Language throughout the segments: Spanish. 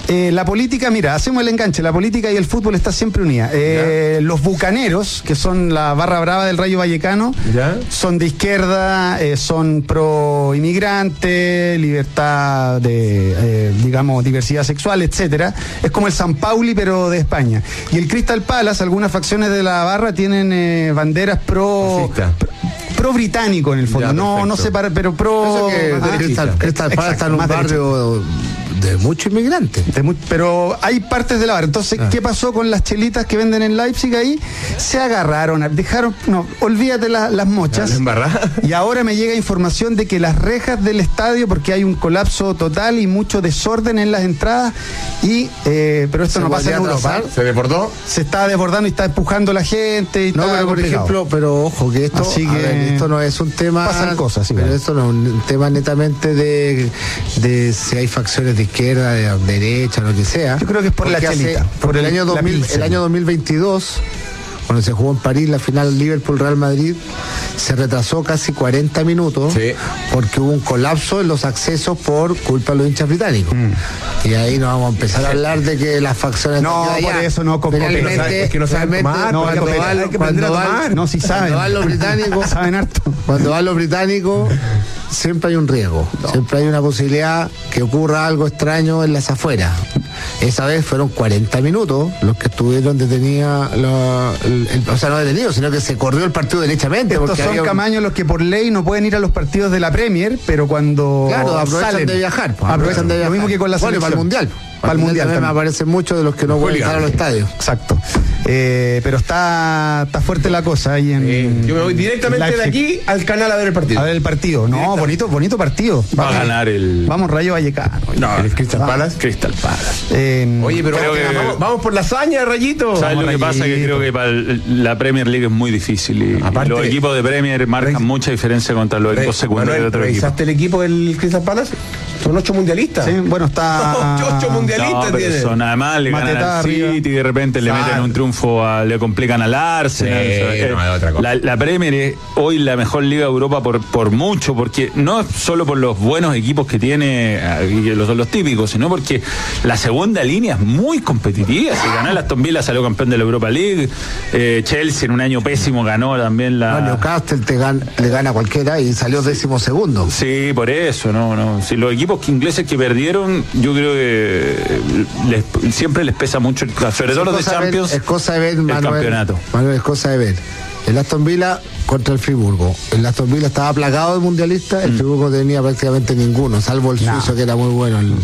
La política, mira, hacemos el enganche, la política y el fútbol está siempre unida. Los bucaneros, que son la barra brava del Rayo Vallecano, son de izquierda, son pro inmigrante, libertad de, digamos, diversidad sexual, etcétera. Es como el San Pauli, pero de España. Y el Crystal Palace, algunas facciones de la barra tienen banderas pro británico en el fondo. No separa, pero pro. Crystal Palace está en un barrio de muchos inmigrantes. Pero hay partes de la barra. Entonces, ¿qué pasó con las chelitas que venden en Leipzig ahí? Se agarraron, olvídate las mochas. Y ahora me llega información de que las rejas del estadio, porque hay un colapso total y mucho desorden en las entradas, pero esto no pasa en Europa. ¿Se desbordó? Se está desbordando y está empujando la gente. Pero por ejemplo, ojo, que esto, esto no es un tema. Pasan cosas, pero esto no es un tema netamente de si hay facciones de izquierda, de derecha, lo que sea. Yo creo que es por la chelita. Por el año 2022, cuando se jugó en París la final Liverpool-Real Madrid, se retrasó casi 40 minutos porque hubo un colapso en los accesos por culpa de los hinchas británicos. Y ahí nos vamos a empezar a hablar de que las facciones... No, por eso no es que no saben tomar. Cuando van los británicos... saben harto. Cuando van los británicos... siempre hay un riesgo, siempre hay una posibilidad que ocurra algo extraño en las afueras. Esa vez fueron 40 minutos los que estuvieron detenidos, o sea, no detenidos, sino que se corrió el partido derechamente. Estos son Camaño los que por ley no pueden ir a los partidos de la Premier, pero cuando aprovechan de viajar. Lo mismo que con la selección. Para el Mundial. Para el Mundial también me aparecen muchos de los que no pueden estar a los estadios. Exacto. Pero está fuerte la cosa ahí en... yo me voy directamente de aquí al canal a ver el partido. A ver el partido. No, bonito partido. Va a ganar el... Vamos, Rayo Vallecano. No, el Crystal Palace. Crystal Palace. Oye, pero vamos por la hazaña, Rayito. ¿Sabes lo que pasa? Que creo que para la Premier League es muy difícil. Y aparte, los equipos de Premier marcan mucha diferencia contra los equipos secundarios de otro equipo. ¿Revisaste el equipo del Crystal Palace? Son 8 mundialistas. Sí, bueno, está... 8 mundialistas tienen. Son además, le ganan al City y de repente le meten un triunfo, le complican al Arsenal. La Premier es hoy la mejor liga de Europa por mucho, porque no es solo por los buenos equipos que tiene, los típicos, sino porque la segunda línea es muy competitiva. Se ganó el Aston Villa, salió campeón de la Europa League. Chelsea en un año pésimo ganó también la... Newcastle le gana a cualquiera y salió 12º. Sí, por eso, no. Si los equipos ingleses que perdieron, yo creo que siempre les pesa mucho, sobre todo los de Champions. Es cosa de ver, el campeonato. Manuel, es cosa de ver. El Aston Villa contra el Friburgo. El Aston Villa estaba plagado de mundialistas, el Friburgo tenía prácticamente ninguno, salvo el suizo que era muy bueno, el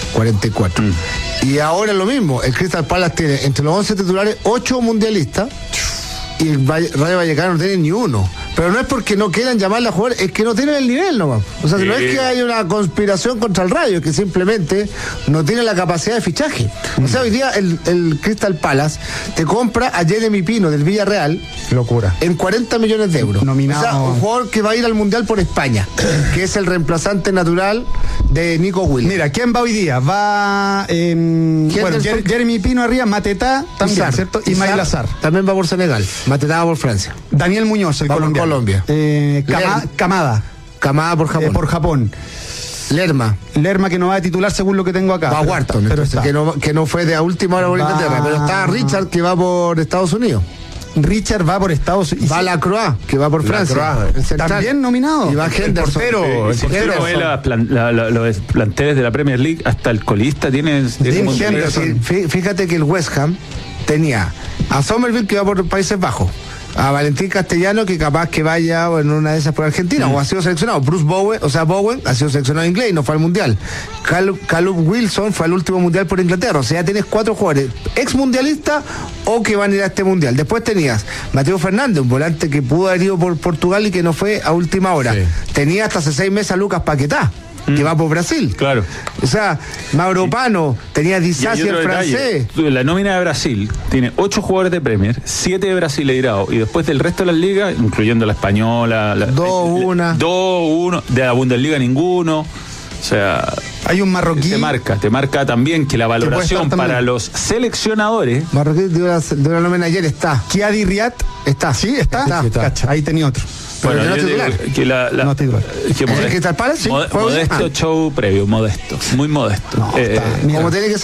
44. Y ahora es lo mismo, el Crystal Palace tiene entre los 11 titulares 8 mundialistas y el Rayo Vallecano no tiene ni uno. Pero no es porque no quieran llamarla a jugar, es que no tienen el nivel nomás. O sea, no es que haya una conspiración contra el Rayo, es que simplemente no tienen la capacidad de fichaje. O sea, hoy día el Crystal Palace te compra a Jeremy Pino del Villarreal. Locura. En 40 millones de euros. Nominado. O sea, un jugador que va a ir al Mundial por España, que es el reemplazante natural de Nico Williams. Mira, ¿quién va hoy día? Va Jeremy Pino arriba, Matetá también, ¿cierto? Y Mail Azar. También va por Senegal. Matetá va por Francia. Daniel Muñoz, el colombiano. Colombia. Kamada por Japón. Por Japón. Lerma que no va a titular según lo que tengo acá. Va a Wharton, que no fue de a última hora por Inglaterra, pero está Richard que va por Estados Unidos. Richard va por Estados Unidos. Va Lacroix, que va por Francia. También nominado. Y va Henderson. Si usted no ve los planteles de la Premier League, hasta el colista tiene Henderson. Fíjate que el West Ham tenía a Somerville, que va por Países Bajos, a Valentín Castellano, que capaz que vaya en una de esas por Argentina, o ha sido seleccionado. Bruce Bowen, Bowen ha sido seleccionado en inglés y no fue al Mundial. Callum Wilson fue al último Mundial por Inglaterra. O sea, ya tienes 4 jugadores ex mundialistas o que van a ir a este Mundial. Después tenías Mateo Fernández, un volante que pudo haber ido por Portugal y que no fue a última hora. Tenía hasta hace 6 meses a Lucas Paquetá, que va por Brasil. Claro. O sea, Mauro Pano, tenía Disasi, el francés. La nómina de Brasil tiene 8 jugadores de Premier, 7 de brasileirao, y después del resto de las ligas, incluyendo la española, 2-1, de la Bundesliga ninguno. O sea, hay un marroquí. Te marca también que la valoración para los seleccionadores. Marroquí de una nómina ayer está. Kiadi Riad está. Sí, está. Cacha, ahí tenía otro. Bueno, no titular. No titular. ¿El Crystal Palace? Sí, modesto show previo, modesto, muy modesto. Como tiene que